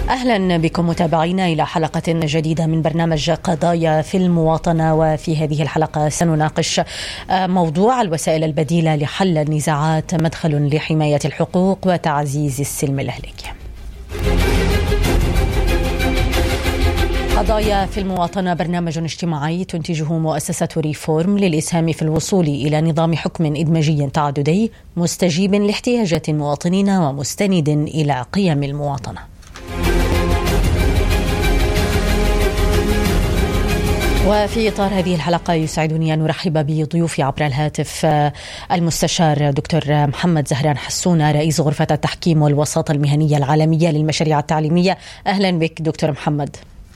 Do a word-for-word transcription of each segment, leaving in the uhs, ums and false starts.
أهلا بكم متابعينا إلى حلقة جديدة من برنامج قضايا في المواطنة. وفي هذه الحلقة سنناقش موضوع الوسائل البديلة لحل النزاعات، مدخل لحماية الحقوق وتعزيز السلم الأهلي. قضايا في المواطنة برنامج اجتماعي تنتجه مؤسسة ريفورم للإسهام في الوصول إلى نظام حكم إدماجي تعددي مستجيب لاحتياجات المواطنين ومستند إلى قيم المواطنة. وفي إطار هذه الحلقة يسعدني أن أرحب بضيوفي عبر الهاتف المستشار دكتور محمد زهران حسونة، رئيس غرفة التحكيم والوساطة المهنية العالمية للمشاريع التعليمية. أهلا بك دكتور محمد.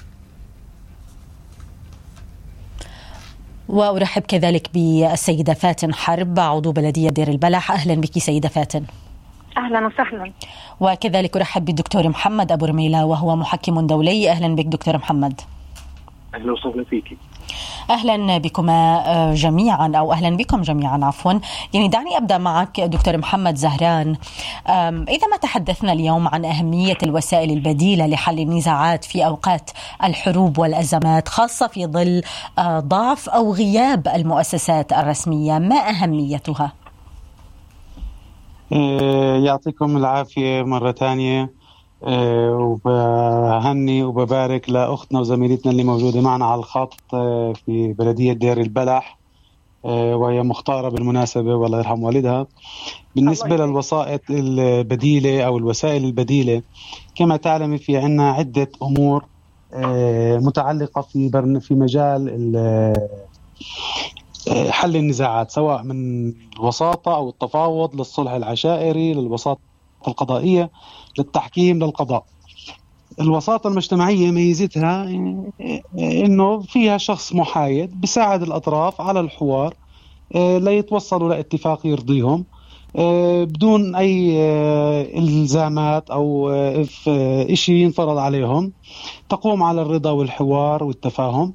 وأرحب كذلك بالسيدة فاتن حرب، عضو بلدية دير البلح. أهلا بك سيدة فاتن. أهلا وسهلا. وكذلك أرحب بالدكتور محمد أبو رميلة وهو محكم دولي. أهلا بك دكتور محمد. أهلا وسهلا فيك. أهلا بكما جميعا أو أهلا بكم جميعا عفوا. يعني دعني أبدأ معك دكتور محمد زهران. إذا ما تحدثنا اليوم عن أهمية الوسائل البديلة لحل النزاعات في أوقات الحروب والأزمات، خاصة في ظل ضعف أو غياب المؤسسات الرسمية، ما أهميتها؟ يعطيكم العافية مرة ثانية. أه وبهني وببارك لأختنا وزميلتنا اللي موجودة معنا على الخط أه في بلدية دير البلح، أه وهي مختارة بالمناسبة والله يرحم والدها. بالنسبة للوسائط البديلة أو الوسائل البديلة، كما تعلم في عنا عدة أمور أه متعلقة في برن في مجال حل النزاعات، سواء من الوساطة أو التفاوض للصلح العشائري، للوساطة القضائية، للتحكيم، للقضاء. الوساطة المجتمعية ميزتها إنه فيها شخص محايد بيساعد الأطراف على الحوار ليتوصلوا لاتفاق يرضيهم بدون أي إلزامات أو إشي ينفرض عليهم. تقوم على الرضا والحوار والتفاهم،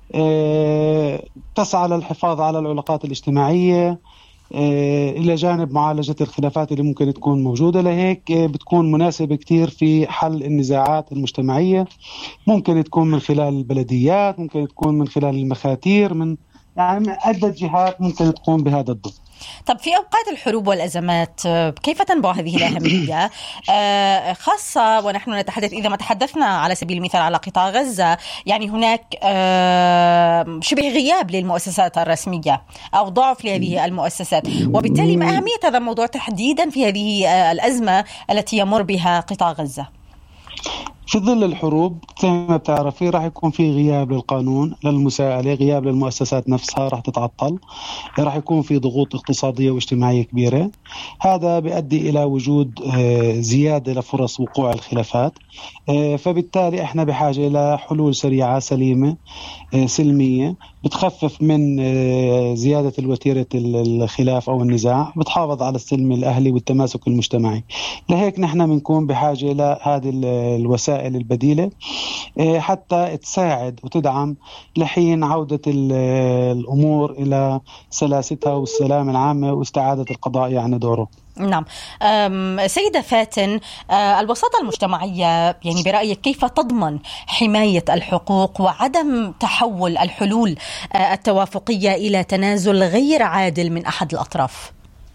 تسعى للحفاظ على العلاقات الاجتماعية إلى جانب معالجة الخلافات اللي ممكن تكون موجودة. لهيك بتكون مناسبة كتير في حل النزاعات المجتمعية. ممكن تكون من خلال البلديات، ممكن تكون من خلال المخاتير، من يعني عدة جهات ممكن تقوم بهذا الدور. طب في أوقات الحروب والأزمات كيف تنبع هذه الأهمية، خاصة ونحن نتحدث إذا ما تحدثنا على سبيل المثال على قطاع غزة؟ يعني هناك شبه غياب للمؤسسات الرسمية أو ضعف لهذه المؤسسات، وبالتالي ما أهمية هذا الموضوع تحديدا في هذه الأزمة التي يمر بها قطاع غزة؟ في ظل الحروب زي ما بتعرفي راح يكون في غياب للقانون، للمساءلة، غياب للمؤسسات نفسها راح تتعطل، راح يكون في ضغوط اقتصادية واجتماعية كبيرة. هذا بيؤدي إلى وجود زيادة لفرص وقوع الخلافات. فبالتالي احنا بحاجة إلى حلول سريعة سليمة سلمية بتخفف من زيادة الوتيرة الخلاف أو النزاع، بتحافظ على السلم الأهلي والتماسك المجتمعي. لهيك نحن بنكون بحاجة إلى هذه الوسائل البديلة حتى تساعد وتدعم لحين عودة الأمور إلى سلاستها والسلام العامة واستعادة القضاء يعني دوره. نعم. سيدة فاتن، الوساطة المجتمعية يعني برأيك كيف تضمن حماية الحقوق وعدم تحول الحلول التوافقية إلى تنازل غير عادل من أحد الأطراف؟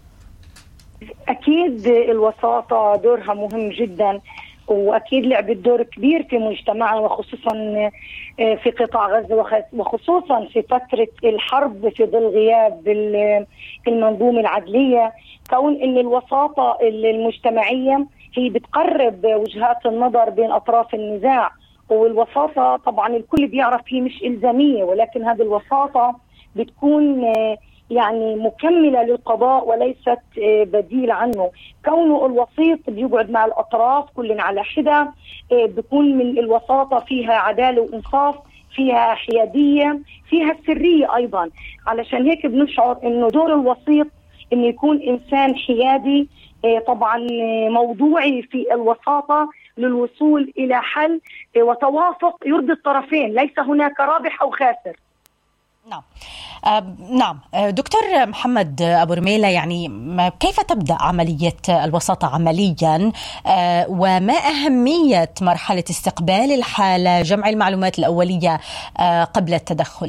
أكيد الوساطة دورها مهم جدا، وأكيد لعبت دور كبير في مجتمعنا، وخصوصا في قطاع غزة، وخصوصا في فترة الحرب في ظل غياب المنظومة العدلية. كون أن الوساطة المجتمعية هي بتقرب وجهات النظر بين أطراف النزاع، والوساطة طبعا الكل بيعرف هي مش إلزامية، ولكن هذه الوساطة بتكون يعني مكملة للقضاء وليست بديل عنه. كونه الوسيط بيقعد مع الأطراف كلنا على حدة، بيكون من الوساطة فيها عدالة وإنصاف، فيها حيادية، فيها سرية أيضا. علشان هيك بنشعر إنه دور الوسيط إنه يكون إنسان حيادي، طبعا موضوعي في الوساطة للوصول إلى حل وتوافق يرضي الطرفين، ليس هناك رابح أو خاسر. نعم. آه نعم دكتور محمد أبو رميلة، يعني كيف تبدأ عملية الوساطة عمليا، آه وما أهمية مرحلة استقبال الحالة، جمع المعلومات الأولية آه قبل التدخل؟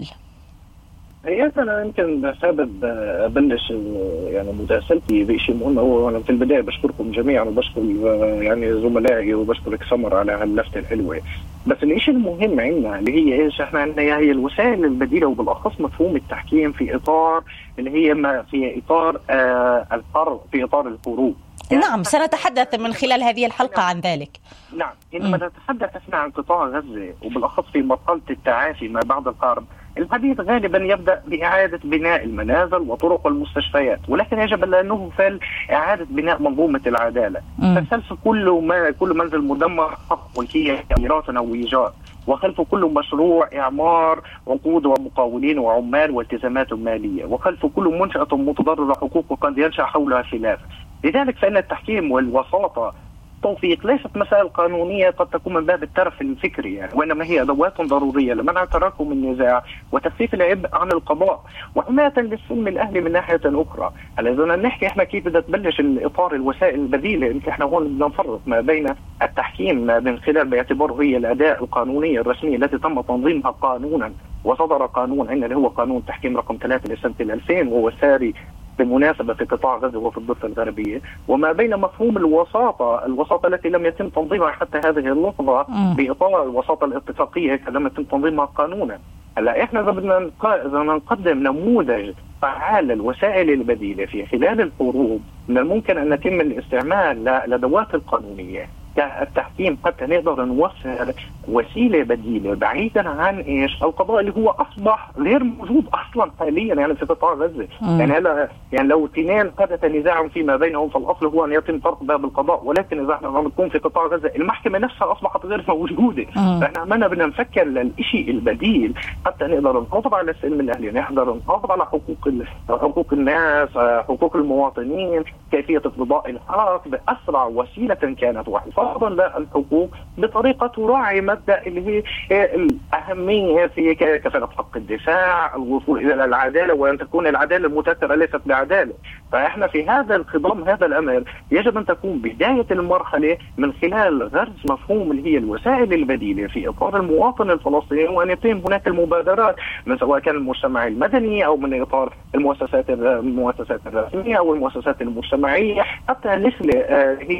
هي أنا يمكن حابب أبلش يعني مداخلتي بشيء مهم. هو أنا في البداية بشكركم جميعا وبشكر يعني زملائي وبشكرك سمر على هاللفتة الحلوة. بس الشيء المهم عندنا اللي هي إيش، إحنا عندنا هي الوسائل البديلة وبالأخص مفهوم التحكيم في إطار اللي هي ما في إطار آه الحرب، في إطار الحروب. يعني نعم، سنتحدث من خلال هذه الحلقة نعم. عن ذلك. نعم، عندما نتحدث احنا عن قطاع غزة وبالأخص في مرحلة التعافي ما بعد الحرب، الحديث غالبا يبدأ بإعادة بناء المنازل وطرق والمستشفيات، ولكن يجب أن نغفل إعادة بناء منظومة العدالة. فخلف كل ما كل منزل مدمر حق ملكية أميرات أو ويجار، وخلف كل مشروع إعمار عقود ومقاولين وعمال والتزامات مالية، وخلف كل منشأة متضررة حقوق وقد ينشأ حولها خلاف. لذلك فإن التحكيم والوساطة توفيق ليست مسائل قانونية قد تكون من باب الترف الفكري يعني، وإنما هي أدوات ضرورية لمنع تراكم النزاع وتخفيف العبء عن القضاء وحماية للسلم الأهلي من ناحية أخرى. هلا إذا نحكي إحنا كيف بدها تبلش الإطار الوسائل البديلة، إنت إحنا هون بدنا نفرق ما بين التحكيم من خلال باعتباره هي الأداة القانونية الرسمية التي تم تنظيمها قانونا وصدر قانون عندنا اللي هو قانون تحكيم رقم ثلاثة لسنة ألفين وهو ساري بالمناسبة في قطاع غزة وفي الضفة الغربية، وما بين مفهوم الوساطة الوساطة التي لم يتم تنظيمها حتى هذه اللحظة بإطار الوساطة الاتفاقية لم يتم تنظيمها قانونا. هلا احنا اذا بدنا اذا نقدم نموذج فعال للوسائل البديلة في خلال الحروب، من الممكن ان يتم الاستعمال للادوات القانونية كالتحكيم حتى نقدر نوفر وسيله بديله بعيدا عن ايش القضاء اللي هو اصبح غير موجود اصلا حاليا يعني في قطاع غزه. يعني هلا يعني لو اثنين حدث نزاع فيما بينهم فالاصل هو ان يتم طرق باب القضاء، ولكن اذا احنا عم نكون في قطاع غزه المحكمه نفسها اصبحت غير موجوده. فاحنا عمالنا بدنا نفكر للشيء البديل حتى نقدر نحافظ على السلم الاهلي، نقدر نحافظ على حقوق حقوق الناس، حقوق المواطنين، كيفيه اقتضاء الحق باسرع وسيله كانت وحفاظا للحقوق بطريقه تراعي مبدا اللي هي الاهميه في كفاله حق الدفاع، الوصول الى العداله، وان تكون العداله المتاثره ليست بعداله. فاحنا في هذا الخضم هذا الامر يجب ان تكون بدايه المرحله من خلال غرس مفهوم اللي هي الوسائل البديله في اطار المواطن الفلسطيني، وان يتم هناك المبادرات من سواء كان المجتمع المدني او من اطار المؤسسات المؤسسات الرسميه او المؤسسات المجتمعيه، حتى نخلق هي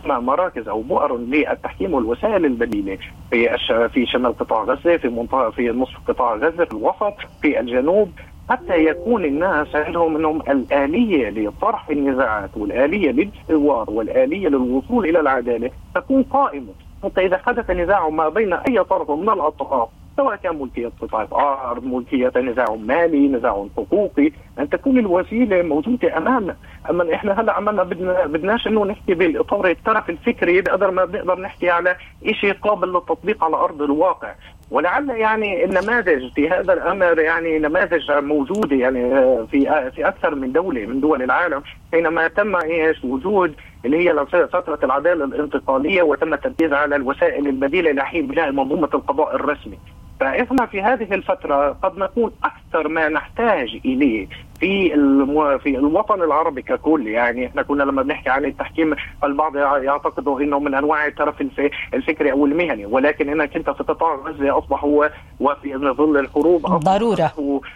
مراكز او بؤر للتحكيم والوسائل البديله في في شمال قطاع غزه، في منطقه في نصف قطاع غزه، في الوسط، في الجنوب، حتى يكون الناس عندهم انهم الآلية لطرح النزاعات والآلية للحوار والآلية للوصول الى العدالة تكون قائمة، حتى اذا حدث نزاع ما بين اي طرف من الاطراف سواء كان ملكية قطعة أرض، ملكية نزاع مالي، نزاع حقوقي، أن تكون الوسيلة موجودة أمامنا. أما إحنا هلا عملنا بدنا بدناش إنه نحكي بالإطار الترف الفكري بقدر ما بنقدر نحكي على شيء قابل للتطبيق على أرض الواقع. ولعل يعني النماذج في هذا الأمر يعني نماذج موجودة يعني في في أكثر من دولة من دول العالم، حينما تم إيش وجود اللي هي فترة العدالة الانتقالية وتم التركيز على الوسائل البديلة لحين بناء منظومة القضاء الرسمي. فإحنا في هذه الفترة قد نكون أكثر ما نحتاج إليه في المو... في الوطن العربي ككل. يعني احنا كنا لما بنحكي عن التحكيم البعض يعتقدوا انه من انواع الترف الف... الفكري او المهني، ولكن هنا كنت في قطاع غزه اصبح هو وفي ظل الحروب ضروره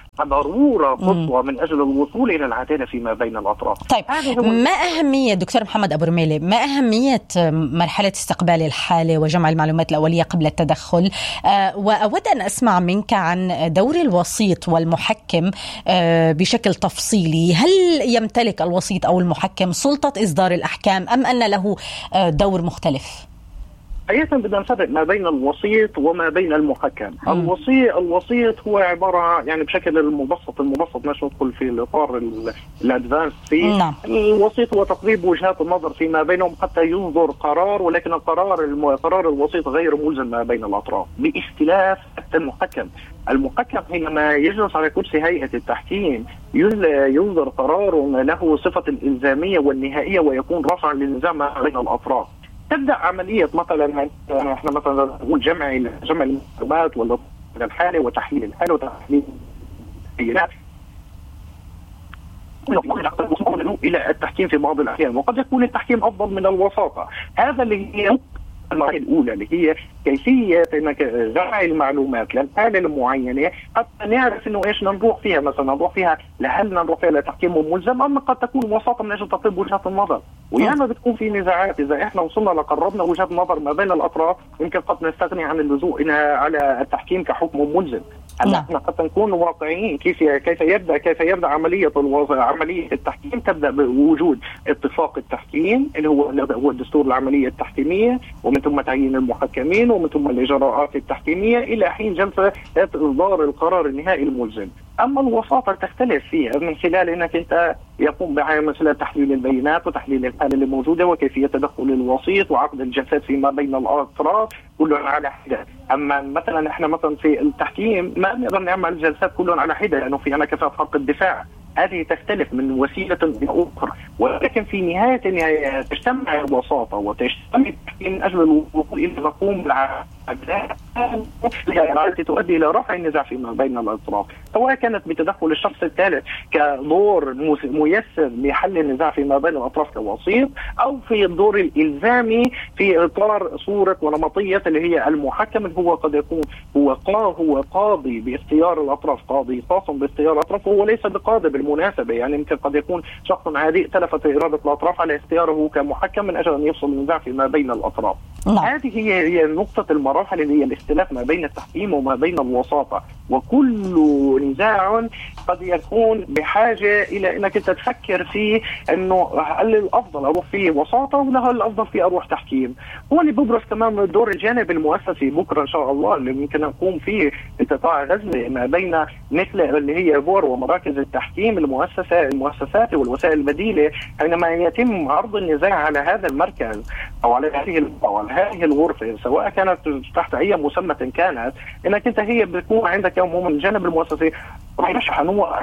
ضروره قصوى من اجل الوصول الى العداله فيما بين الاطراف. طيب ما اهميه دكتور محمد ابو رميلة ما اهميه مرحله استقبال الحاله وجمع المعلومات الاوليه قبل التدخل؟ آه واود ان اسمع منك عن دور الوسيط والمحكم آه بشكل تفصيلي. هل يمتلك الوسيط أو المحكم سلطة إصدار الأحكام أم أن له دور مختلف؟ حقيقة بدنا نفرق ما بين الوسيط وما بين المحكم. الوسيط الوسيط هو عبارة يعني بشكل المبسط المبسط مش ندخل في الإطار الأدفانس فيه. نعم. الوسيط هو تقريب وجهات النظر فيما بينهم حتى يصدر قرار، ولكن القرار قرار الوسيط غير ملزم ما بين الأطراف باختلاف المحكم. المحكم حينما يجلس على كرسي هيئة التحكيم يصدر قرار له صفة الإلزامية والنهائية ويكون رفعا للنزاع ما بين الأطراف. تبدأ عملية مثلا احنا مثلا نقول جمع جمع المعلومات ولا الحالة وتحليل الحالة وتحليل إلى التحكيم في بعض الأحيان، وقد يكون التحكيم أفضل من الوساطة. هذا اللي هي المرحلة الأولى اللي هي كيفية إنك جمع المعلومات للحالة المعينة حتى نعرف إنه إيش نروح فيها. مثلا نروح فيها لهل نروح فيها لتحكيم ملزم، أما قد تكون وساطة من أجل تطبيق وجهات النظر. وياما بتكون في نزاعات إذا إحنا وصلنا لقربنا وجهات النظر ما بين الأطراف يمكن قد نستغني عن اللجوء على التحكيم كحكم ملزم. هلا احنا قد نكون واقعيين كيف كيف يبدا كيف يبدا عمليه عمليه التحكيم. تبدا بوجود اتفاق التحكيم اللي هو هو الدستور العمليه التحكيميه، ومن ثم تعيين المحكمين، ومن ثم الاجراءات التحكيميه الى حين جلسه اصدار القرار النهائي الملزم. اما الوساطه تختلف فيها من خلال انك انت يقوم مثل تحليل البيانات وتحليل الحاله اللي موجوده وكيفيه تدخل الوسيط وعقد الجلسات فيما بين الاطراف كلهم على حده. اما مثلا احنا مثلا في التحكيم ما نقدر نعمل جلسات كلهم على حده لانه في عنا كفاءه حق الدفاع. هذه تختلف من وسيله الى اخرى، ولكن في نهايه النهايه تجتمع الوساطه وتجتمع من اجل الوصول الى مفهوم العداله التي تؤدي الى رفع النزاع فيما بين الاطراف، سواء كانت بتدخل الشخص الثالث كدور ميسر لحل النزاع فيما بين الاطراف كوسيط، او في الدور الالزامي في اطار صوره ونمطيه اللي هي المحكم اللي هو قد يكون هو هو قاضي باختيار الاطراف، قاضي خاص باختيار الاطراف، وهو ليس بقاضي بالمناسبه. يعني يمكن قد يكون شخص عادي تلفت اراده الاطراف على اختياره كمحكم من اجل ان يفصل النزاع فيما بين الاطراف. نعم. هذه هي هي نقطه المراحل اللي هي الاختلاف ما بين التحكيم وما بين الوساطه، وكل نزاع قد يكون بحاجه الى انك انت تفكر فيه انه هل الافضل اروح فيه وساطه ولا هل الافضل فيه اروح تحكيم. هو اللي ببرز كمان دور الجانب المؤسسي بكره ان شاء الله اللي ممكن نقوم فيه قطاع غزه ما بين مثل اللي هي بور ومراكز التحكيم المؤسسه المؤسسات والوسائل البديله، حينما يتم عرض النزاع على هذا المركز او على هذه او على هذه الغرفه سواء كانت تحت اي مسمى كانت، انك انت هي بتكون عندك يوم من الجانب المؤسسي رح نوع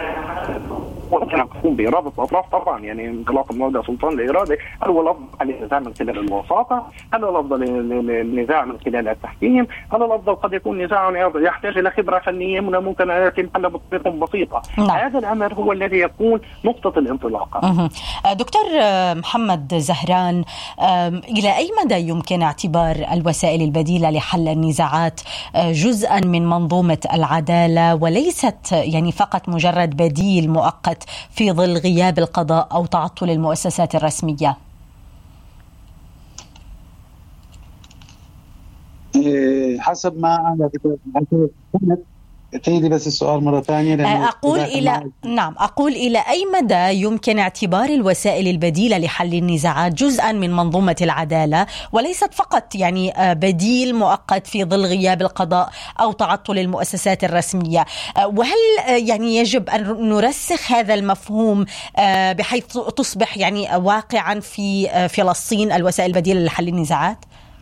ممكن تكون بإرادة الأطراف طبعا، يعني انطلاق مبدأ سلطان الإرادة. هل هو الأفضل النزاع من خلال الوساطة؟ هل هو الأفضل النزاع من خلال التحكيم؟ هل الأفضل قد يكون نزاع يحتاج إلى خبرة فنية ممكن أن يتم حلها بطريقة بسيطة؟ نعم. هذا الأمر هو الذي يكون نقطة الانطلاقة. دكتور محمد زهران، إلى أي مدى يمكن اعتبار الوسائل البديلة لحل النزاعات جزءا من منظومة العدالة وليست يعني فقط مجرد بديل مؤقت في ظل غياب القضاء أو تعطل المؤسسات الرسمية؟ حسب ما أنا تعيدي بس السؤال مرة ثانية. أقول إلى نعم أقول إلى أي مدى يمكن اعتبار الوسائل البديلة لحل النزاعات جزءا من منظومة العدالة وليست فقط يعني بديل مؤقت في ظل غياب القضاء أو تعطل المؤسسات الرسمية؟ وهل يعني يجب أن نرسخ هذا المفهوم بحيث تصبح يعني واقعا في فلسطين الوسائل البديلة لحل النزاعات؟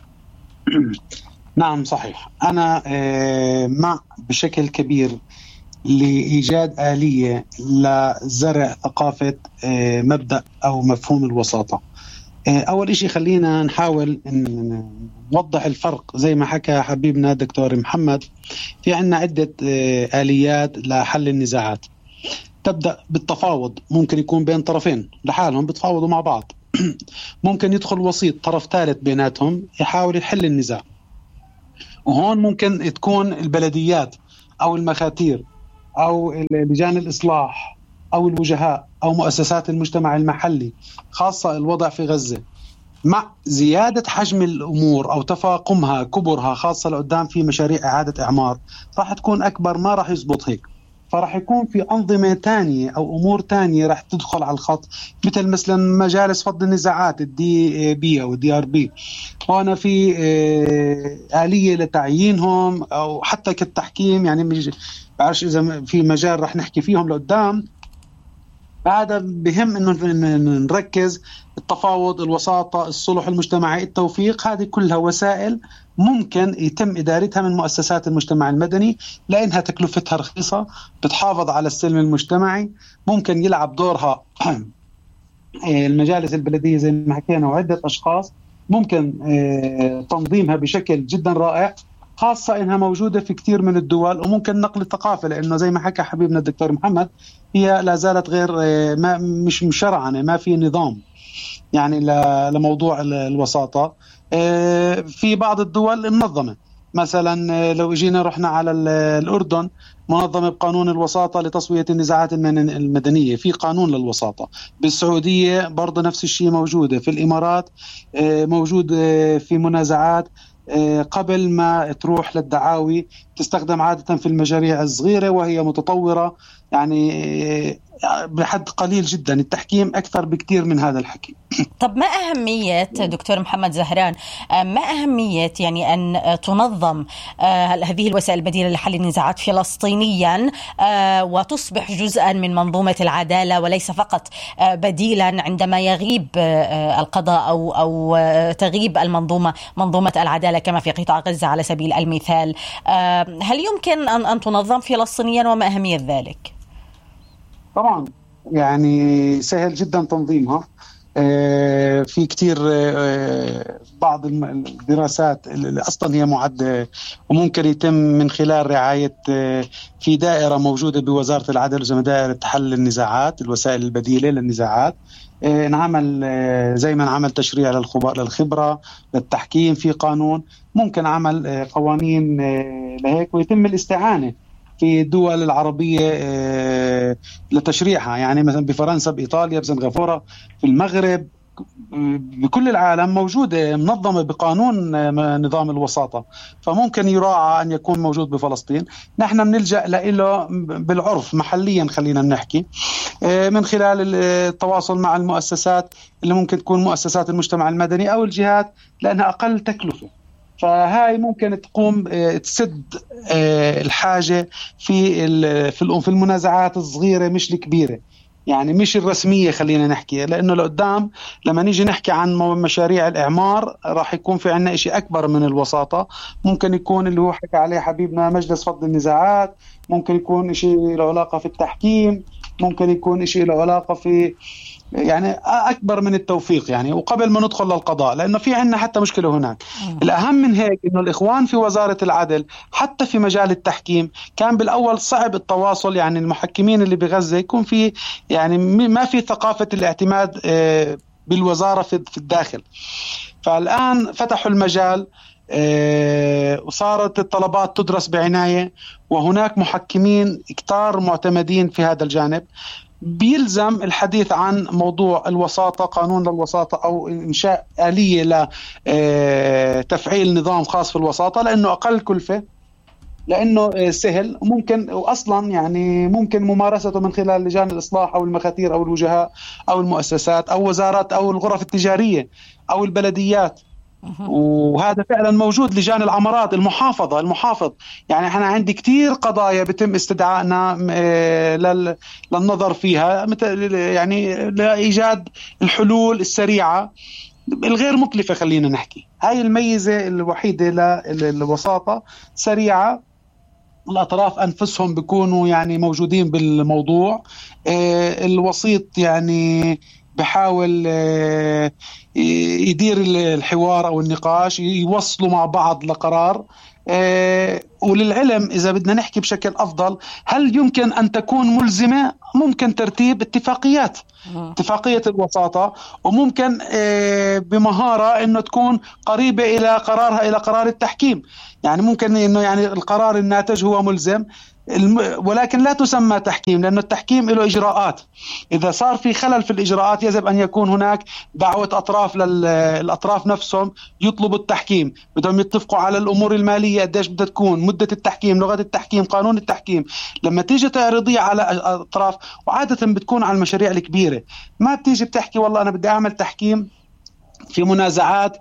نعم صحيح، أنا مع بشكل كبير لإيجاد آلية لزرع ثقافة مبدأ أو مفهوم الوساطة. أول إشي خلينا نحاول نوضح الفرق زي ما حكى حبيبنا دكتور محمد. في عنا عدة آليات لحل النزاعات، تبدأ بالتفاوض، ممكن يكون بين طرفين لحالهم بتفاوضوا مع بعض ممكن يدخل وسيط طرف ثالث بيناتهم يحاول يحل النزاع، وهون ممكن تكون البلديات أو المخاتير أو لجان الإصلاح أو الوجهاء أو مؤسسات المجتمع المحلي، خاصة الوضع في غزة مع زيادة حجم الأمور أو تفاقمها كبرها، خاصة لقدام في مشاريع إعادة إعمار راح تكون أكبر، ما راح يزبط هيك. فراح يكون في أنظمة تانية أو أمور تانية راح تدخل على الخط، مثل مثلا مجالس فض النزاعات الدي بي أو الدي آر بي، وأنا في آلية لتعيينهم أو حتى كالتحكيم. يعني بعرفش إذا في مجال راح نحكي فيهم لقدام. هذا بهم إنه نركز التفاوض، الوساطة، الصلح المجتمعي، التوفيق، هذه كلها وسائل ممكن يتم إدارتها من مؤسسات المجتمع المدني لأنها تكلفتها رخيصة، بتحافظ على السلم المجتمعي، ممكن يلعب دورها المجالس البلدية زي ما حكينا وعدة أشخاص، ممكن تنظيمها بشكل جدا رائع، خاصة إنها موجودة في كثير من الدول، وممكن نقل الثقافة، لأنه زي ما حكى حبيبنا الدكتور محمد هي لا زالت غير ما مش مشرعنة، ما في نظام يعني لموضوع الوساطة. في بعض الدول منظمة، مثلا لو جينا رحنا على الأردن منظمة بقانون الوساطة لتصفية النزاعات المدنية، في قانون للوساطة. بالسعودية برضه نفس الشيء موجودة، في الإمارات موجود في منازعات قبل ما تروح للدعاوي، تستخدم عادة في المشاريع الصغيرة وهي متطورة، يعني بحد قليل جدا. التحكيم أكثر بكتير من هذا الحكي. طب ما أهمية دكتور محمد زهران، ما أهمية يعني أن تنظم هذه الوسائل البديلة لحل النزاعات فلسطينيا وتصبح جزءا من منظومة العدالة وليس فقط بديلا عندما يغيب القضاء أو أو تغيب المنظومة منظومة العدالة كما في قطاع غزة على سبيل المثال؟ هل يمكن أن أن تنظم فلسطينيا وما أهمية ذلك؟ طبعا يعني سهل جدا تنظيمها. في كتير بعض الدراسات اللي أصلا هي معدة وممكن يتم من خلال رعاية في دائرة موجودة بوزارة العدل وزي دائرة حل النزاعات، الوسائل البديلة للنزاعات. نعمل زي ما نعمل تشريع للخبرة للتحكيم في قانون، ممكن عمل قوانين لهيك ويتم الاستعانة في الدول العربية لتشريعها، يعني مثلا بفرنسا، بإيطاليا، بسنغافورة، في المغرب، بكل العالم موجودة منظمة بقانون نظام الوساطة. فممكن يراعى أن يكون موجود بفلسطين. نحن بنلجأ له بالعرف محليا، خلينا نحكي من خلال التواصل مع المؤسسات اللي ممكن تكون مؤسسات المجتمع المدني أو الجهات، لأنها أقل تكلفة. فهاي ممكن تقوم تسد الحاجة في في المنازعات الصغيرة مش الكبيرة، يعني مش الرسمية خلينا نحكي. لأنه لقدام لما نيجي نحكي عن مشاريع الإعمار راح يكون في عنا إشي أكبر من الوساطة. ممكن يكون اللي هو حكى عليه حبيبنا مجلس فض النزاعات، ممكن يكون إشي له علاقة في التحكيم، ممكن يكون إشي له علاقة في يعني أكبر من التوفيق يعني. وقبل ما ندخل للقضاء، لأنه في عنا حتى مشكلة هناك. الأهم من هيك إنه الإخوان في وزارة العدل حتى في مجال التحكيم كان بالأول صعب التواصل، يعني المحكمين اللي بغزة يكون في يعني ما في ثقافة الاعتماد بالوزارة في الداخل. فالآن فتحوا المجال وصارت الطلبات تدرس بعناية، وهناك محكمين كتار معتمدين في هذا الجانب. بيلزم الحديث عن موضوع الوساطة، قانون للوساطة أو إنشاء آلية لتفعيل نظام خاص في الوساطة، لأنه أقل كلفة، لأنه سهل، وممكن وأصلا يعني ممكن ممارسته من خلال لجان الإصلاح أو المخاتير أو الوجهاء أو المؤسسات أو وزارات أو الغرف التجارية أو البلديات. وهذا فعلا موجود. لجان العمارات، المحافظة، المحافظ، يعني أنا عندي كتير قضايا بتم استدعائنا للنظر فيها، يعني لإيجاد الحلول السريعة الغير مكلفة خلينا نحكي. هاي الميزة الوحيدة للوساطة، سريعة، الأطراف أنفسهم بيكونوا يعني موجودين بالموضوع. الوسيط يعني بحاول يدير الحوار أو النقاش، يوصلوا مع بعض لقرار. وللعلم إذا بدنا نحكي بشكل أفضل، هل يمكن أن تكون ملزمة؟ ممكن ترتيب اتفاقيات، اتفاقية الوساطة، وممكن بمهارة أنه تكون قريبة إلى قرارها إلى قرار التحكيم. يعني ممكن أنه يعني القرار الناتج هو ملزم، ولكن لا تسمى تحكيم، لأن التحكيم له إجراءات. إذا صار في خلل في الإجراءات يجب أن يكون هناك دعوة أطراف للأطراف نفسهم يطلبوا التحكيم، بدهم يتفقوا على الأمور المالية، قديش بدها تكون مدة التحكيم، لغة التحكيم، قانون التحكيم. لما تيجي تعرضيه على أطراف، وعادة بتكون على المشاريع الكبيرة، ما بتيجي بتحكي والله أنا بدي أعمل تحكيم في منازعات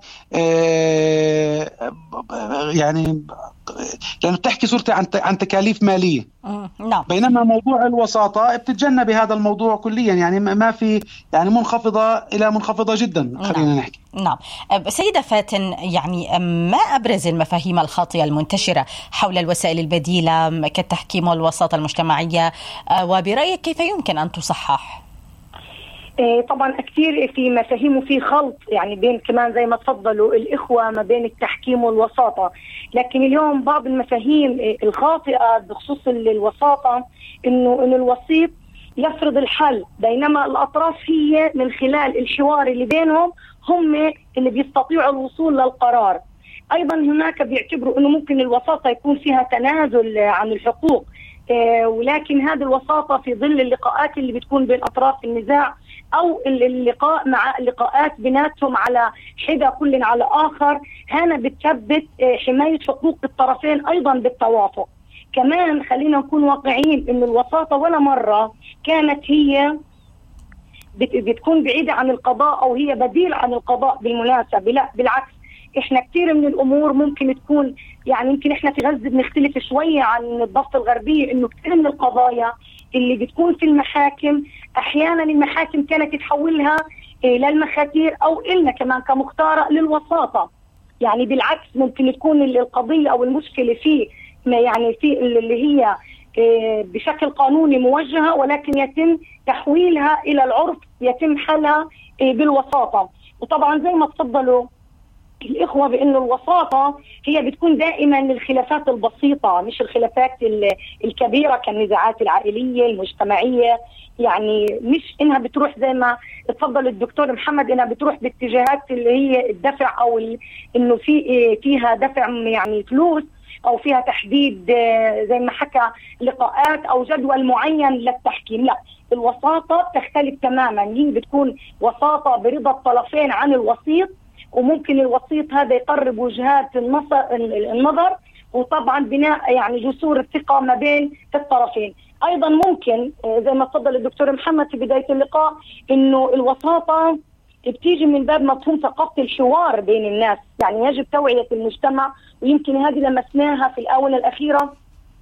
يعني، لأنه بتحكي صورتي عن عن تكاليف مالية. نعم. بينما موضوع الوساطة بتتجنب هذا الموضوع كليا، يعني ما في يعني منخفضة إلى منخفضة جدا خلينا نعم. نحكي. نعم. سيدة فاتن، يعني ما أبرز المفاهيم الخاطئة المنتشرة حول الوسائل البديلة كالتحكيم والوساطة المجتمعية، وبرأيك كيف يمكن أن تصحح؟ طبعا كثير في مفاهيم وفي خلط يعني بين كمان زي ما تفضلوا الإخوة ما بين التحكيم والوساطة، لكن اليوم بعض المفاهيم الخاطئة بخصوص الوساطة إنه إنه الوسيط يفرض الحل، بينما الأطراف هي من خلال الحوار اللي بينهم هم اللي بيستطيعوا الوصول للقرار. أيضا هناك بيعتبروا إنه ممكن الوساطة يكون فيها تنازل عن الحقوق، ولكن هذه الوساطة في ظل اللقاءات اللي بتكون بين أطراف النزاع أو اللقاء مع لقاءات بيناتهم على حدة كل على آخر، هنا بتثبت حماية حقوق الطرفين أيضا بالتوافق. كمان خلينا نكون واقعيين إن الوساطة ولا مرة كانت هي بتكون بعيدة عن القضاء أو هي بديل عن القضاء بالمناسبة، لا بالعكس، احنا كثير من الامور ممكن تكون يعني يمكن احنا في غزة بنختلف شوية عن الضفة الغربية، انه كثير من القضايا اللي بتكون في المحاكم احيانا المحاكم كانت تحولها للمخاتير او إلنا كمان كمختارة للوساطة. يعني بالعكس ممكن تكون القضية او المشكلة في ما يعني في اللي هي بشكل قانوني موجهة، ولكن يتم تحويلها الى العرف، يتم حلها بالوساطة. وطبعا زي ما تفضلوا الإخوة بأنه الوساطة هي بتكون دائما للخلافات البسيطة مش الخلافات الكبيرة كالنزاعات العائلية المجتمعية، يعني مش إنها بتروح زي ما تفضل الدكتور محمد إنها بتروح باتجاهات اللي هي الدفع أو إنه في فيها دفع يعني فلوس أو فيها تحديد زي ما حكى لقاءات أو جدول معين للتحكيم. لا، الوساطة تختلف تماما، هي بتكون وساطة برضا الطرفين عن الوسيط، وممكن الوسيط هذا يقرب وجهات النظر وطبعا بناء يعني جسور الثقة ما بين الطرفين. أيضا ممكن زي ما تفضل الدكتور محمد في بداية اللقاء إنه الوساطة بتيجي من باب مفهوم ثقافة الحوار بين الناس، يعني يجب توعية المجتمع، ويمكن هذه لمسناها في الآونة الأخيرة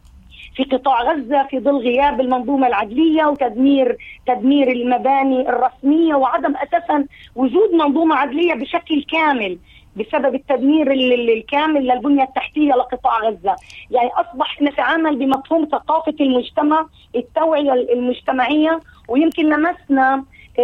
في قطاع غزة في ظل غياب المنظومة العدلية وتدمير تدمير المباني الرسمية وعدم أساسا وجود منظومة عدلية بشكل كامل بسبب التدمير الكامل للبنية التحتية لقطاع غزة. يعني أصبح نتعامل بمفهوم ثقافة المجتمع، التوعية المجتمعية، ويمكن لمسنا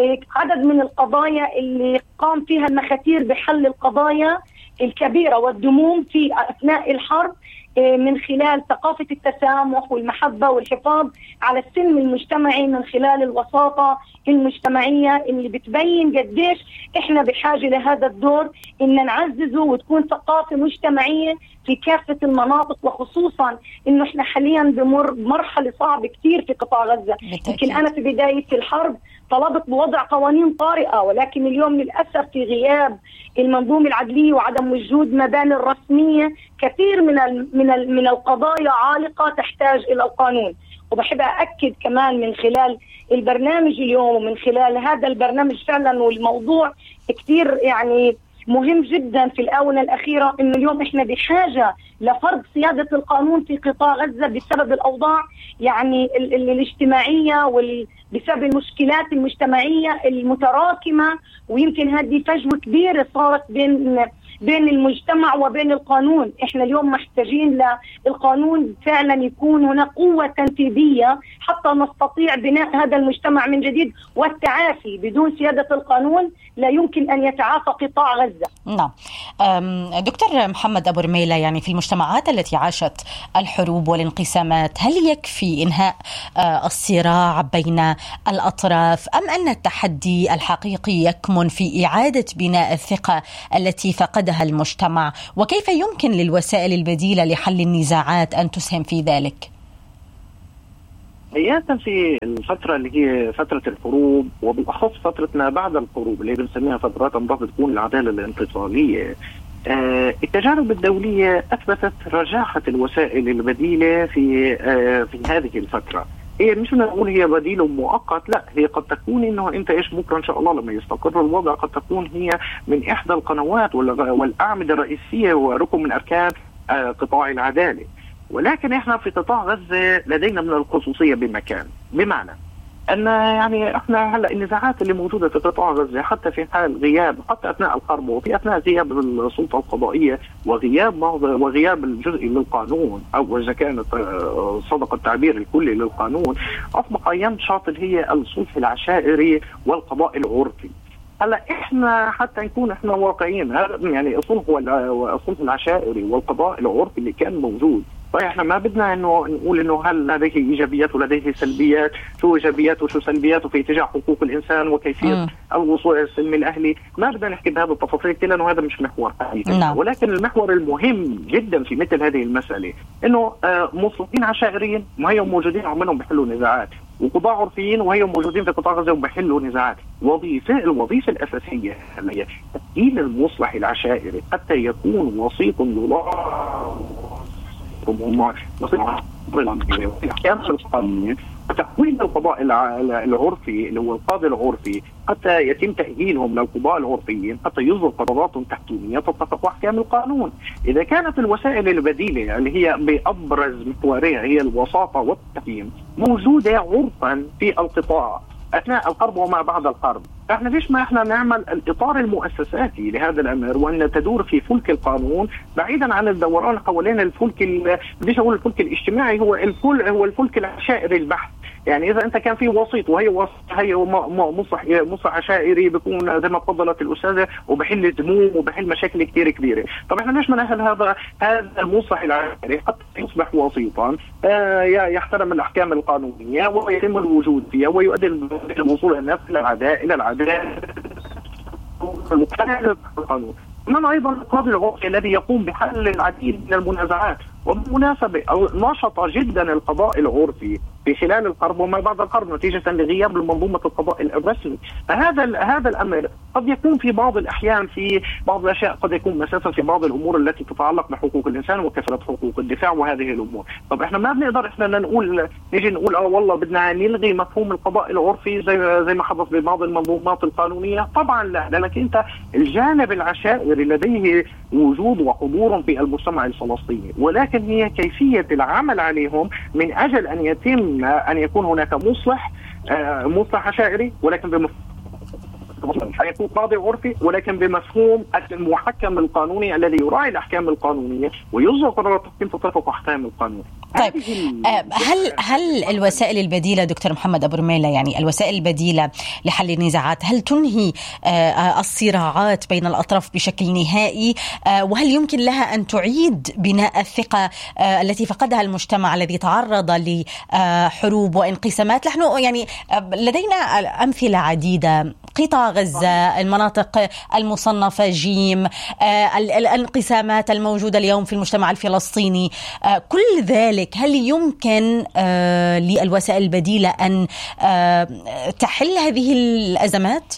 عدد من القضايا اللي قام فيها المخاتير بحل القضايا الكبيرة والدموم في أثناء الحرب من خلال ثقافة التسامح والمحبة والحفاظ على السلم المجتمعي من خلال الوساطة المجتمعية اللي بتبين قديش إحنا بحاجة لهذا الدور إن نعززه وتكون ثقافة مجتمعية في كافة المناطق، وخصوصا إنه إحنا حاليا بمر بمرحلة صعبة كتير في قطاع غزة. يمكن أنا في بداية الحرب طلبت بوضع قوانين طارئة، ولكن اليوم للأسف في غياب المنظومة العدلية وعدم وجود مباني الرسمية كثير من من من القضايا عالقة تحتاج إلى القانون. وبحب أأكد كمان من خلال البرنامج اليوم ومن خلال هذا البرنامج فعلا والموضوع كثير يعني مهم جدا في الآونة الأخيرة، إنه اليوم إحنا بحاجة لفرض سيادة القانون في قطاع غزة بسبب الأوضاع يعني ال ال الاجتماعية وبسبب المشكلات المجتمعية المتراكمة، ويمكن هذه فجوة كبيرة صارت بين بين المجتمع وبين القانون. احنا اليوم محتاجين للقانون فعلا يكون هناك قوة تنفيذية حتى نستطيع بناء هذا المجتمع من جديد، والتعافي بدون سيادة القانون لا يمكن أن يتعافى قطاع غزة. نعم دكتور محمد أبو رميلة، يعني في المجتمعات التي عاشت الحروب والانقسامات هل يكفي إنهاء الصراع بين الأطراف، أم أن التحدي الحقيقي يكمن في إعادة بناء الثقة التي فقدها المجتمع، وكيف يمكن للوسائل البديلة لحل النزاعات أن تسهم في ذلك؟ حقيقة في الفترة اللي هي فترة الحروب وبالأخص فترة ما بعد الحروب اللي بنسميها فترات انضبط تكون العدالة الانفصالية، آه التجارب الدولية أثبتت رجاحة الوسائل البديلة في آه في هذه الفترة. هي مش نقول هي بديل مؤقت، لا، هي قد تكون انه انت ايش بكره ان شاء الله لما يستقر الوضع قد تكون هي من احدى القنوات والاعمده الرئيسيه وركن من اركان آه قطاع العداله. ولكن احنا في قطاع غزه لدينا من الخصوصيه بمكان، بمعنى أن يعني إحنا هلا النزاعات اللي موجودة في قطاع غزة حتى في حال غياب، حتى أثناء الحرب وفي أثناء غياب السلطة القضائية وغياب وغياب الجزء للقانون، أو إذا كانت صدق التعبير الكلي للقانون، أصبح ينشط اللي هي الصلح العشائري والقضاء العرفي. هلا احنا حتى نكون احنا واقعيين، هذا يعني الصلح والصلح العشائري والقضاء العرفي اللي كان موجود، فاحنا ما بدنا انه نقول انه هل لديه ايجابيات ولديه سلبيات، شو ايجابياته وشو سلبياته في اتجاه حقوق الانسان وكيفيه الوصول الى السلم الاهلي، ما بدنا نحكي بهذا التفاصيل كلها لانه هذا مش محور حقيقي. ولكن المحور المهم جدا في مثل هذه المساله انه آه مصلحين عشائريين وهيهم موجودين وعملهم بيحلوا نزاعات، وقضاء عرفيين وهيهم موجودين في قطاع غزه وبيحلوا نزاعات. وظيفه الوظيفه الاساسيه هي تسهيل المصلح العشائري حتى يكون وسيط لله الأحكام القانونية وتحويل القضاء العرفي اللي هو القاضي العرفي حتى يتم تأهيلهم للقضاء العرفيين حتى يصدر قرارات تحكيمية تتفق أحكام القانون. إذا كانت الوسائل البديلة اللي هي بأبرز محورها هي الوساطة والتحكيم موجودة عرفا في القطاع أثناء الحرب وما بعد الحرب، احنا ليش ما احنا نعمل الاطار المؤسساتي لهذا الامر وان تدور في فلك القانون بعيدا عن الدوران حوالين الفلك، بديش اقول الفلك الاجتماعي، هو الفلك هو الفلك العشائري البحث. يعني اذا انت كان في وسيط وهي وسيط هي مصلح مصلح عشائري بيكون زي ما تفضلت الاستاذه وبحل ذموم وبحل مشاكل كثير كبيره، طب احنا ليش ما نأهل هذا هذا المصلح العشائري حتى يصبح وسيطا آه يحترم الاحكام القانونيه ويتم الوجود فيها ويؤدي الوصول الناس الى العداء الى العداله المقتنع بالقانون. إنما أيضا القاضي العرفي الذي يقوم بحل العديد من المنازعات، وبالمناسبة نشط جدا القضاء العرفي في خلال الحرب وما بعد الحرب نتيجة لغياب منظومة القضاء الرسمي. فهذا هذا الأمر قد يكون في بعض الأحيان في بعض الأشياء قد يكون مساسا في بعض الأمور التي تتعلق بحقوق الإنسان وكثرة حقوق الدفاع وهذه الأمور. طب إحنا ما بنقدر إحنا نقول نيجي نقول آه والله بدنا نلغي مفهوم القضاء العرفي زي زي ما حدث ببعض المنظومات القانونية. طبعا لا، لأنك أنت الجانب العشائري لديه وجود وحضور في المجتمع الفلسطيني، ولكن هي كيفية العمل عليهم من أجل أن يتم أن يكون هناك مصلح آه مصلح عشائري ولكن بمفهوم حيكون قاضي عرفي ولكن بمفهوم المحكم القانوني الذي يراعي الأحكام القانونية ويصدر قرارات تحكيم تطبق أحكام القانون. طيب هل هل الوسائل البديلة دكتور محمد أبو رميلة، يعني الوسائل البديلة لحل النزاعات، هل تنهي الصراعات بين الأطراف بشكل نهائي؟ وهل يمكن لها أن تعيد بناء الثقة التي فقدها المجتمع الذي تعرض لحروب وانقسامات؟ نحن يعني لدينا أمثلة عديدة، قطاع غزة، المناطق المصنفة جيم، الانقسامات الموجودة اليوم في المجتمع الفلسطيني، كل ذلك هل يمكن آه للوسائل البديلة أن آه تحل هذه الأزمات؟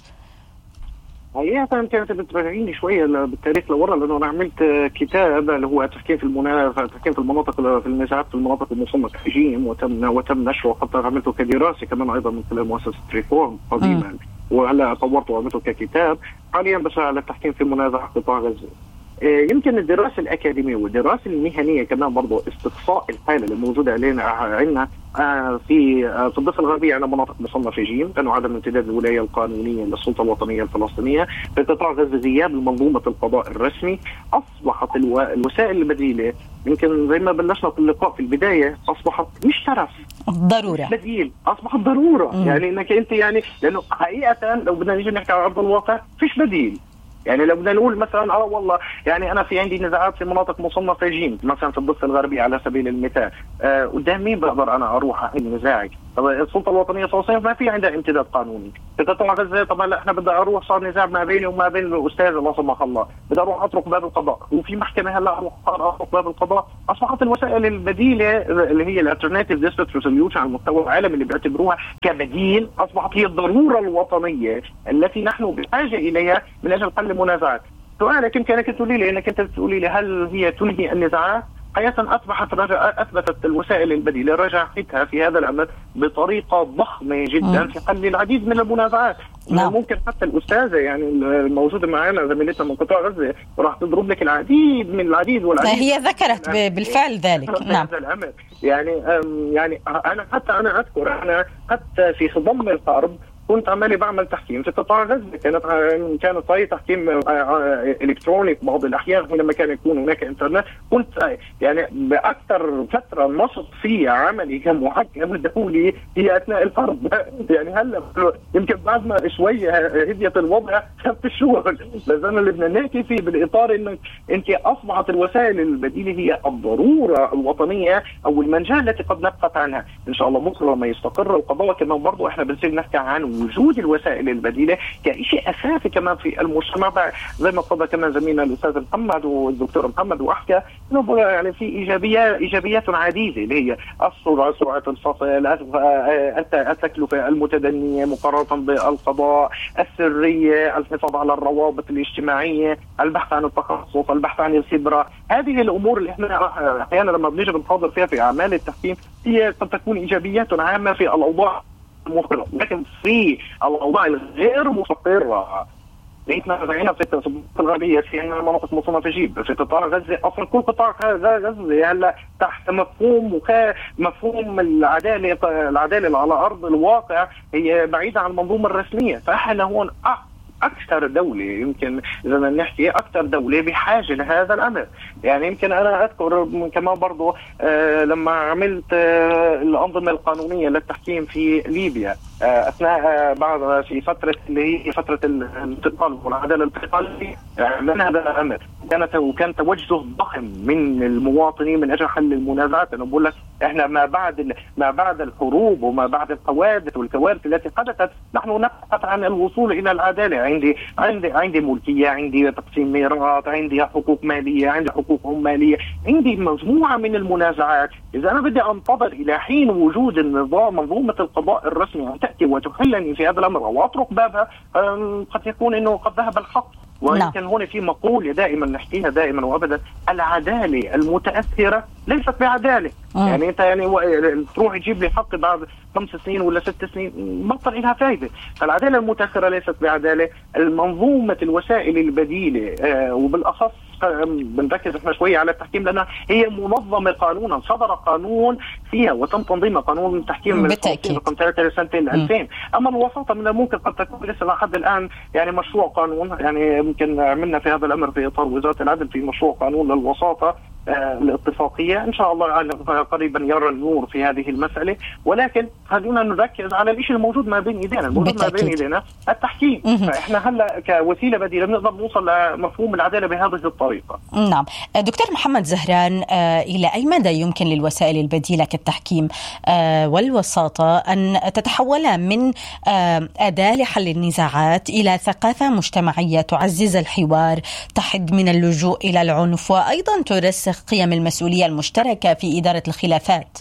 حقيقة كانت بترجعيني شوية بالتاريخ لورا، لأنه أنا عملت كتاب اللي هو تحكيم في المناطق تحكيم في المناطق في النزاعات في المناطق المصنفة جيم، وتم وتم نشره حتى عملته كدراسة كمان أيضا من خلال مؤسسة ريفورم قديما، وهلا طورته وعملته ككتاب حاليا بس على التحكيم في منازعات قطاع غزة. يمكن الدراسة الأكاديمية والدراسة المهنية كمان برضو استقصاء الحالة اللي موجودة علينا عندنا في في الضفة الغربية على مناطق مصنفة جيم، لأنه عدم امتداد الولاية القانونية للسلطة الوطنية الفلسطينية في قطاع غزة، غياب منظومة القضاء الرسمي، أصبحت الو... الوسائل البديلة يمكن زي ما بلشنا في اللقاء في البداية أصبحت مش شرف، ضرورة، بديل، أصبحت ضرورة. م. يعني إنك أنت يعني لأنه حقيقة لو بدنا نيجي نحكي على أرض الواقع فيش بديل. يعني لو بدنا نقول مثلا اه والله يعني انا في عندي نزاعات في مناطق مصنفه جيم مثلا في الضفه الغربيه على سبيل المثال، آه قدام مين بقدر انا اروح احل نزاعي؟ طب السلطه الوطنيه الفلسطينيه ما في عندها امتداد قانوني. اذا طلع غزه طبعا لا احنا بدي اروح صار نزاع ما بيني وما بين الاستاذ الله سمح الله، بدي اروح اطرق باب القضاء وفي محكمه هلا اروح اطرق باب القضاء. اصبحت الوسائل البديله اللي هي الالترناتيف ديسبيوت ريزوليوشن على المستوى العالمي اللي بيعتبروها كبديل اصبحت هي الضروره الوطنيه التي نحن بحاجه اليها من اجل حل المنازعات. سؤالك يمكن انك تقولي لي انك انت تقولي لي هل هي تنهي النزاعات؟ حقيقة أصبحت رجع أثبتت الوسائل البديلة رجعتها في هذا الأمر بطريقة ضخمة جدا في حل العديد من المنازعات. نعم. ممكن حتى الأستاذة يعني الموجودة معنا زميلتنا من قطاع غزة راح تضرب لك العديد من العديد والعديد. هي ذكرت بالفعل ذلك. نعم. يعني يعني أنا حتى أنا أذكر أنا حتى في خضم الحرب كنت عمالي بعمل تحكيم في قطاع غزة. كانت كانت طريقة تحكيم إلكتروني بعض الأحيان حينما كان يكون هناك إنترنت. كنت يعني بأكثر فترة نشط في عملي كمحكم دولي هي أثناء الحرب. يعني هلا يمكن بعد ما شوية هديت الوضع خفت الشغل، بس أنا اللي بدنا نحكي فيه بالإطار إنك أنت أصبحت الوسائل البديلة هي الضرورة الوطنية أو المنجاة التي قد نبقت عنها. إن شاء الله بكرة لما يستقر القضاء كمان برضو إحنا بنصير نحكي عن وجود الوسائل البديلة كشيء أساسي كمان في المجتمع، زي ما تفضل كمان زميلنا الأستاذ محمد والدكتور محمد وأحكى إنه يعني في إيجابيات إيجابيات عديدة اللي هي السرعة، سرعة الفصل، التكلفة المتدنية مقارنة بالقضاء، السرية، الحفاظ على الروابط الاجتماعية، البحث عن التخصص، البحث عن الخبرة. هذه الأمور اللي إحنا أحيانا لما بنيجي بنحاضر فيها في أعمال التحكيم هي قد تكون إيجابيات عامة في الأوضاع مستقرة، لكن في الأوضاع الغير مستقرة لقيتنا رجعنا في التنسيق الغربية في مناطق مصنفة جيب في قطاع غزة. أصلا كل قطاع غزة هلا تحت مفهوم وكا مفهوم العدالة العدالة على أرض الواقع هي بعيدة عن المنظومة الرسمية. فإحنا هون أكثر دولة يمكن إذا نحكي أكثر دولة بحاجة لهذا الأمر. يعني يمكن أنا أذكر كمان برضو آه لما عملت آه الأنظمة القانونية للتحكيم في ليبيا آه أثناء آه بعد في فترة اللي هي فترة الانتقال والعدالة الانتقالية من هذا الأمر كانت وكان توجه ضخم من المواطنين من أجل حل المنازعات. أنا بقول لك إحنا ما بعد ما بعد الحروب وما بعد الحوادث والكوارث التي حدثت نحن نبحث عن الوصول إلى العدالة. عندي عندي عندي ملكية، عندي تقسيم ميراث، عندي حقوق مالية، عندي حقوق عمالية، عندي مجموعة من المنازعات. إذا أنا بدي أنتظر إلى حين وجود النظام منظومة القضاء الرسمي أن تأتي وتحلني في هذا الأمر وأطرق بابها قد يكون إنه قد ذهب الحق. ولكن هنا في مقولة دائما نحكيها دائما وأبدا: العدالة المتأثرة ليست بعدالة. آه. يعني أنت يعني تروح تجيب لي حق بعد خمس سنين ولا ست سنين بطل لها فايدة. فالعدالة المتأثرة ليست بعدالة. المنظومة الوسائل البديلة آه وبالأخص بنركز احنا شويه على التحكيم لانها هي منظمه قانونا، صدر قانون فيها وتم تنظيمها قانون التحكيم من رقم ثلاثة سنه ألفين. اما الوساطه من الممكن قد تكون لسه لحد الان يعني مشروع قانون. يعني يمكن عملنا في هذا الامر في اطار وزاره العدل في مشروع قانون للوساطه آه الاتفاقيه، ان شاء الله قريبا يرى النور في هذه المساله. ولكن خلينا نركز على الشيء الموجود ما بين ايدينا، الموجود ما بين ايدينا التحكيم. فاحنا هلا كوسيله بديله بنقدر نوصل لمفهوم العداله بهذه الطريقه. نعم. دكتور محمد زهران، آه الى اي مدى يمكن للوسائل البديله كالتحكيم آه والوساطه ان تتحول من آه اداه لحل النزاعات الى ثقافه مجتمعيه تعزز الحوار، تحد من اللجوء الى العنف، وايضا ترسخ قيم المسؤولية المشتركة في إدارة الخلافات؟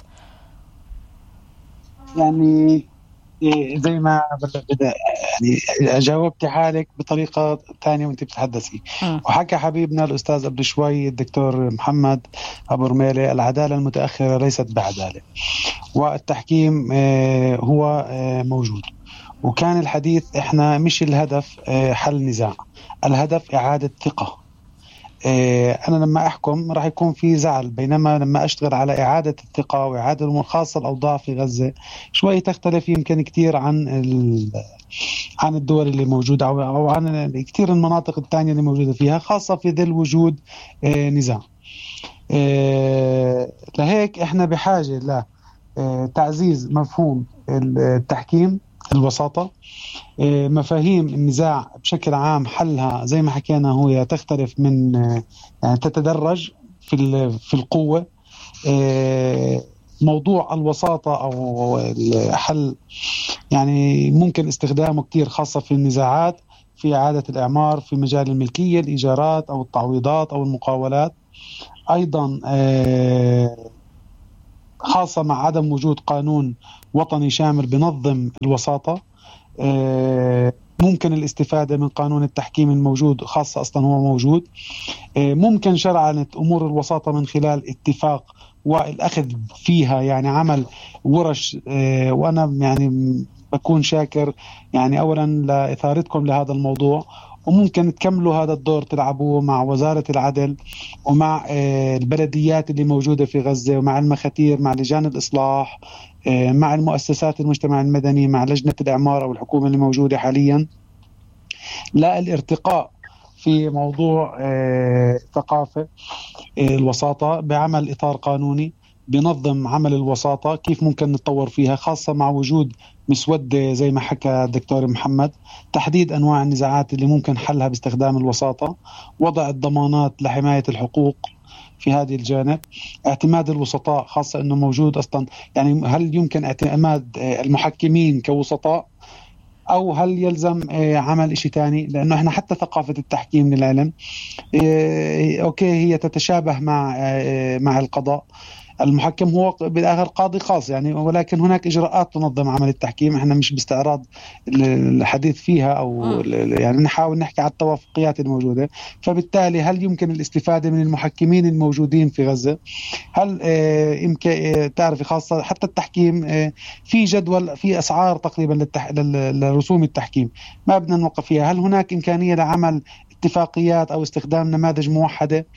يعني زي ما بدأ يعني جاوبت حالك بطريقة ثانية وانت بتتحدثي. وحكى حبيبنا الأستاذ قبل شوي الدكتور محمد أبو رميلة: العدالة المتأخرة ليست بعدالة، والتحكيم هو موجود. وكان الحديث احنا مش الهدف حل نزاع، الهدف إعادة ثقة. أنا لما أحكم راح يكون في زعل، بينما لما أشتغل على إعادة الثقة وإعادة خاصة الأوضاع في غزة شوي تختلف يمكن كتير عن عن الدول اللي موجودة أو عن كتير المناطق الثانية اللي موجودة فيها، خاصة في ظل وجود نزاع. لهيك إحنا بحاجة لتعزيز مفهوم التحكيم، الوساطة، مفاهيم النزاع بشكل عام حلها زي ما حكينا هو تختلف من يعني تتدرج في في القوة. موضوع الوساطة أو الحل يعني ممكن استخدامه كتير خاصة في النزاعات، في إعادة الإعمار، في مجال الملكية، الإيجارات أو التعويضات أو المقاولات. أيضا خاصة مع عدم وجود قانون وطني شامل بنظم الوساطة، ممكن الاستفادة من قانون التحكيم الموجود، خاصة أصلا هو موجود. ممكن شرعنة أمور الوساطة من خلال اتفاق والأخذ فيها، يعني عمل ورش. وأنا يعني بكون شاكر يعني أولا لإثارتكم لهذا الموضوع، وممكن تكملوا هذا الدور تلعبوه مع وزارة العدل ومع البلديات اللي موجودة في غزة ومع المخاتير مع لجان الإصلاح مع المؤسسات المجتمع المدني مع لجنة الإعمار أو الحكومة اللي موجودة حاليا، لا الارتقاء في موضوع ثقافة الوساطة بعمل إطار قانوني بنظم عمل الوساطة، كيف ممكن نتطور فيها، خاصة مع وجود مسودة زي ما حكى الدكتور محمد، تحديد أنواع النزاعات اللي ممكن حلها باستخدام الوساطة، وضع الضمانات لحماية الحقوق في هذه الجانب، اعتماد الوسطاء، خاصة أنه موجود أصلا يعني هل يمكن اعتماد المحكمين كوسطاء أو هل يلزم عمل إشي تاني، لأنه إحنا حتى ثقافة التحكيم للعلم أوكي هي تتشابه مع مع القضاء، المحكم هو بالآخر قاضي خاص يعني، ولكن هناك إجراءات تنظم عمل التحكيم، احنا مش باستعراض الحديث فيها أو يعني نحاول نحكي على التوافقيات الموجودة. فبالتالي هل يمكن الاستفادة من المحكمين الموجودين في غزة؟ هل يمكن تعرفي خاصة حتى التحكيم في جدول في أسعار تقريبا للتح... لرسوم التحكيم ما بدنا نوقف فيها، هل هناك إمكانية لعمل اتفاقيات أو استخدام نماذج موحدة؟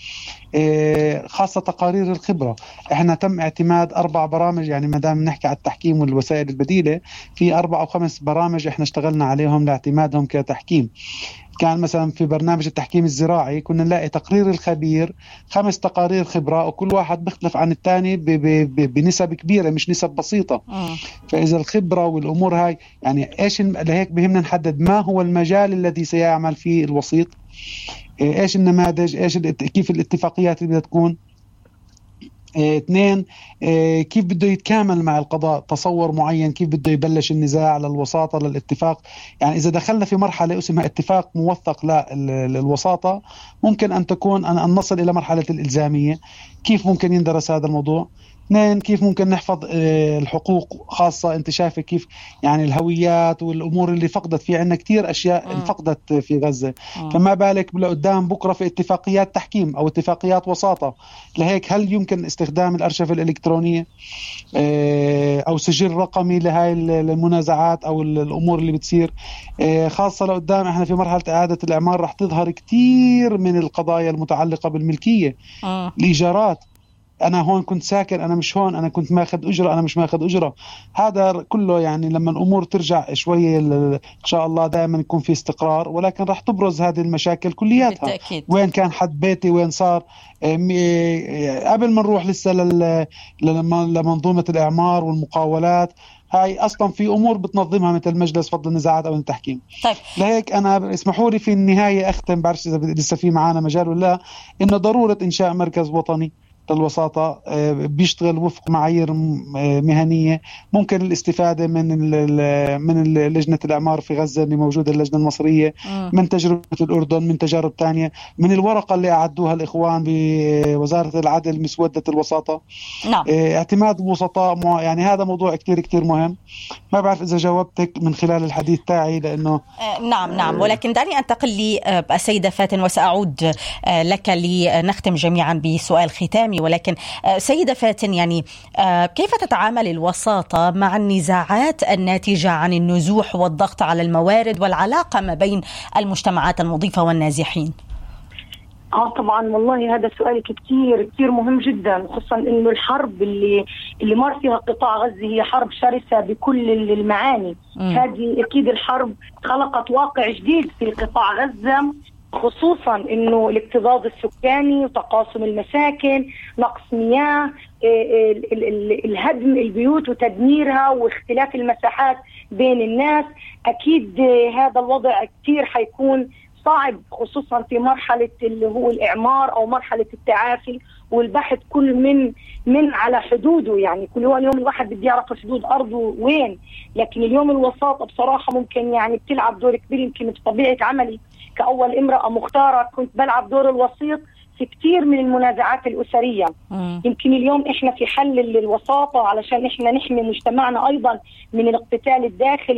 خاصة تقارير الخبرة، احنا تم اعتماد أربع برامج يعني ما دام نحكي على التحكيم والوسائل البديلة، في أربع أو خمس برامج احنا اشتغلنا عليهم لاعتمادهم كتحكيم. كان مثلا في برنامج التحكيم الزراعي كنا نلاقي تقرير الخبير خمس تقارير خبرة وكل واحد بيختلف عن الثاني بنسب كبيرة مش نسب بسيطة. فإذا الخبرة والأمور هاي يعني إيش لهيك بهمنا نحدد ما هو المجال الذي سيعمل فيه الوسيط، إيش النماذج، إيش كيف الاتفاقيات اللي بدها تكون. اه اثنين اه كيف بده يتكامل مع القضاء، تصور معين كيف بده يبلش النزاع للوساطة للاتفاق. يعني إذا دخلنا في مرحلة اسمها اتفاق موثق للوساطة ممكن أن تكون أن نصل إلى مرحلة الإلزامية، كيف ممكن يندرس هذا الموضوع. اثنين كيف ممكن نحفظ الحقوق، خاصة انت شايفة كيف يعني الهويات والأمور اللي فقدت، في عنا كتير أشياء انفقدت في غزة، فما بالك لقدام بكرة في اتفاقيات تحكيم أو اتفاقيات وساطة. لهيك هل يمكن استخدام الأرشفة الإلكترونية أو سجل رقمي لهاي المنازعات أو الأمور اللي بتصير، خاصة لقدام احنا في مرحلة إعادة الإعمار رح تظهر كتير من القضايا المتعلقة بالملكية، الإيجارات، أنا هون كنت ساكن، أنا مش هون، أنا كنت ماخذ أجرة، أنا مش ماخذ أجرة. هذا كله يعني لما الأمور ترجع شوية إن شاء الله دائما يكون في استقرار، ولكن راح تبرز هذه المشاكل كلياتها بالتأكيد. وين كان حد بيتي، وين صار قبل ما نروح لسه لمنظومة الإعمار والمقاولات، هاي أصلا في أمور بتنظمها مثل مجلس فض النزاعات أو التحكيم. طيب. لهيك أنا اسمحوا لي في النهاية أختم، بعرفش إذا لسه في معانا مجال ولا لا، إنه ضرورة إنشاء مركز وطني للوساطة بيشتغل وفق معايير مهنية، ممكن الاستفادة من من لجنة الإعمار في غزة اللي موجودة، اللجنة المصرية، من تجربة الأردن، من تجارب تانية، من الورقة اللي أعدوها الإخوان بوزارة العدل مسودة الوساطة. نعم. اعتماد الوسطاء، يعني هذا موضوع كتير كتير مهم. ما بعرف إذا جاوبتك من خلال الحديث تاعي لأنه نعم نعم ولكن دعني أنتقل لي السيدة فاتن وسأعود لك لنختم جميعا بسؤال ختامي. ولكن سيدة فاتن، يعني كيف تتعامل الوساطة مع النزاعات الناتجة عن النزوح والضغط على الموارد والعلاقة ما بين المجتمعات المضيفة والنازحين؟ اه طبعا والله هذا سؤال كتير كتير مهم جدا، خصوصا انه الحرب اللي اللي مر فيها قطاع غزة هي حرب شرسة بكل المعاني. هذه اكيد الحرب خلقت واقع جديد في قطاع غزة، خصوصا انه الاكتظاظ السكاني وتقاسم المساكن، نقص مياه، الهدم البيوت وتدميرها واختلاف المساحات بين الناس. اكيد هذا الوضع كتير حيكون صعب، خصوصا في مرحلة اللي هو الإعمار أو مرحلة التعافي والبحث كل من من على حدوده. يعني كل يوم اليوم الواحد بده يعرف حدود أرضه وين، لكن اليوم الوساطة بصراحة ممكن يعني بتلعب دور كبير. يمكن بطبيعة عملي كأول امرأة مختارة كنت بلعب دور الوسيط في كتير من المنازعات الأسرية. مم. يمكن اليوم إحنا في حل الوساطة علشان إحنا نحمي مجتمعنا أيضا من الاقتتال الداخلي